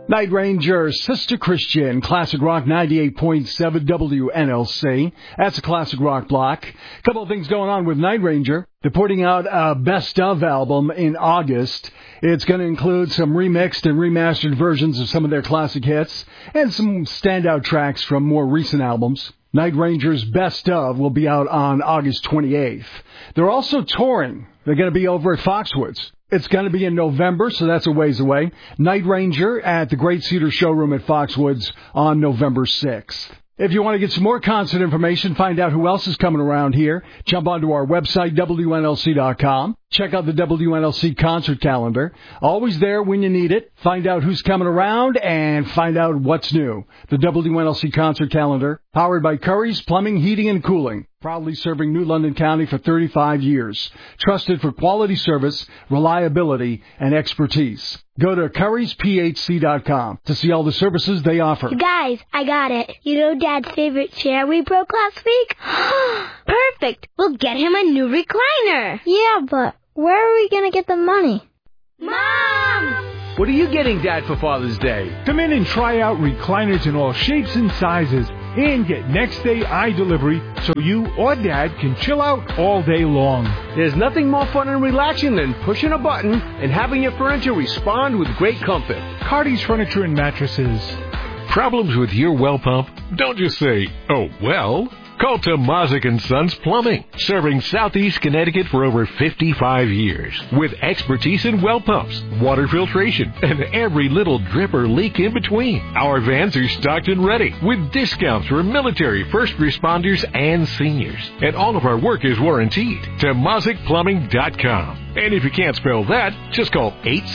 Night Ranger, Sister Christian, Classic Rock 98.7 WNLC. That's a Classic Rock block. A couple of things going on with Night Ranger. They're putting out a Best Of album in August. It's going to include some remixed and remastered versions of some of their classic hits and some standout tracks from more recent albums. Night Ranger's Best Of will be out on August 28th. They're also touring. They're going to be over at Foxwoods. It's going to be in November, so that's a ways away. Night Ranger at the Great Cedar Showroom at Foxwoods on November 6th. If you want to get some more concert information, find out who else is coming around here, jump onto our website, WNLC.com. Check out the WNLC concert calendar. Always there when you need it. Find out who's coming around and find out what's new. The WNLC concert calendar, powered by Curry's Plumbing, Heating, and Cooling. Proudly serving New London County for 35 years. Trusted for quality service, reliability, and expertise. Go to Curry'sPHC.com to see all the services they offer. You guys, I got it. You know Dad's favorite chair we broke last week? Perfect. We'll get him a new recliner. Yeah, but where are we going to get the money? Mom! What are you getting, Dad, for Father's Day? Come in and try out recliners in all shapes and sizes and get next-day eye delivery so you or Dad can chill out all day long. There's nothing more fun and relaxing than pushing a button and having your furniture respond with great comfort. Cardi's Furniture and Mattresses. Problems with your well pump? Don't just say, oh, well. Call Tomazic & Sons Plumbing, serving Southeast Connecticut for over 55 years. With expertise in well pumps, water filtration, and every little drip or leak in between. Our vans are stocked and ready with discounts for military, first responders, and seniors. And all of our work is warranted. TomazicPlumbing.com. And if you can't spell that, just call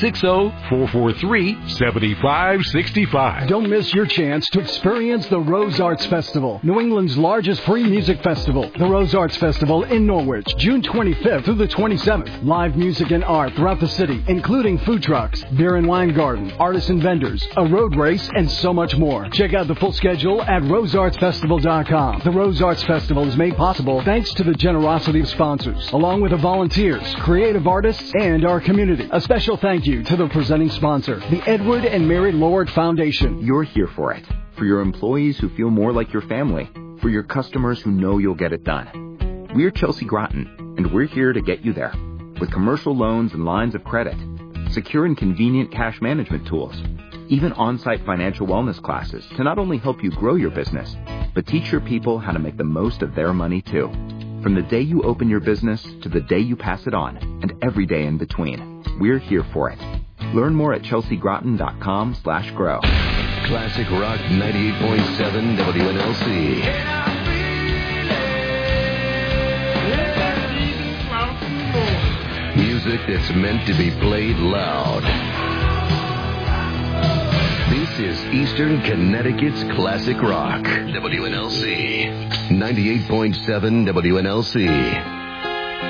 860-443-7565. Don't miss your chance to experience the Rose Arts Festival, New England's largest free music festival. The Rose Arts Festival in Norwich, June 25th through the 27th. Live music and art throughout the city, including food trucks, beer and wine garden, artists and vendors, a road race, and so much more. Check out the full schedule at roseartsfestival.com. The Rose Arts Festival is made possible thanks to the generosity of sponsors, along with the volunteers, creative artists, and our community. A special thank you to the presenting sponsor, the Edward and Mary Lord Foundation. You're here for it. For your employees who feel more like your family. For your customers who know you'll get it done. We're Chelsea Groton, and we're here to get you there. With commercial loans and lines of credit, secure and convenient cash management tools, even on-site financial wellness classes to not only help you grow your business, but teach your people how to make the most of their money too. From the day you open your business to the day you pass it on, and every day in between, we're here for it. Learn more at chelseagroton.com/grow. Classic Rock 98.7 WNLC. Music that's meant to be played loud. This is Eastern Connecticut's Classic Rock. WNLC. 98.7 WNLC.